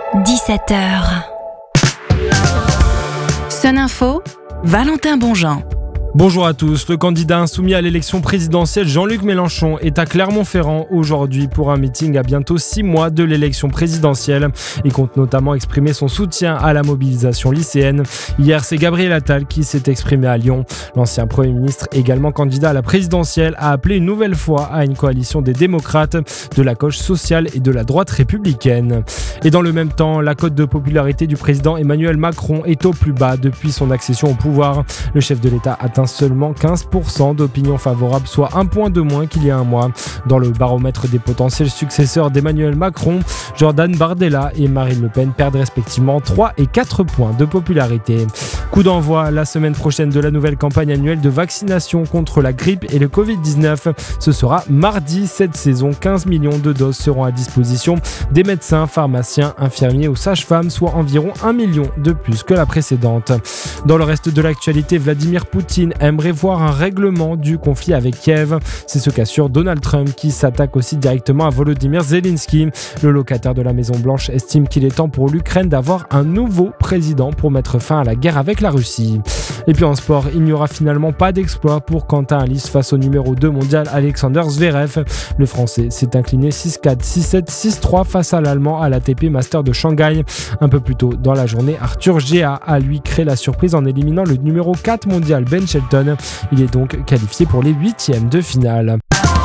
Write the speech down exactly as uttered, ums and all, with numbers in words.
dix-sept heures. Sun Info, Valentin Bonjean. Bonjour à tous. Le candidat insoumis à l'élection présidentielle Jean-Luc Mélenchon est à Clermont-Ferrand aujourd'hui pour un meeting à bientôt six mois de l'élection présidentielle. Il compte notamment exprimer son soutien à la mobilisation lycéenne. Hier, c'est Gabriel Attal qui s'est exprimé à Lyon. L'ancien Premier ministre, également candidat à la présidentielle, a appelé une nouvelle fois à une coalition des démocrates, de la gauche sociale et de la droite républicaine. Et dans le même temps, la cote de popularité du président Emmanuel Macron est au plus bas depuis son accession au pouvoir. Le chef de l'État atteint seulement quinze pour cent d'opinion favorable, soit un point de moins qu'il y a un mois. Dans le baromètre des potentiels successeurs d'Emmanuel Macron, Jordan Bardella et Marine Le Pen perdent respectivement trois et quatre points de popularité. Coup d'envoi la semaine prochaine de la nouvelle campagne annuelle de vaccination contre la grippe et le covid dix-neuf. Ce sera mardi. Cette saison, quinze millions de doses seront à disposition des médecins, pharmaciens, infirmiers ou sages-femmes, soit environ un million de plus que la précédente. Dans le reste de l'actualité, Vladimir Poutine aimerait voir un règlement du conflit avec Kiev. C'est ce qu'assure Donald Trump, qui s'attaque aussi directement à Volodymyr Zelensky. Le locataire de la Maison-Blanche estime qu'il est temps pour l'Ukraine d'avoir un nouveau président pour mettre fin à la guerre avec la Russie. Et puis en sport, il n'y aura finalement pas d'exploit pour Quentin Halys face au numéro deux mondial Alexander Zverev. Le Français s'est incliné six quatre, six sept, six trois face à l'Allemand à l'A T P Master de Shanghai. Un peu plus tôt dans la journée, Arthur Géa a lui créé la surprise en éliminant le numéro quatre mondial Ben Shelton. Il est donc qualifié pour les huitièmes de finale.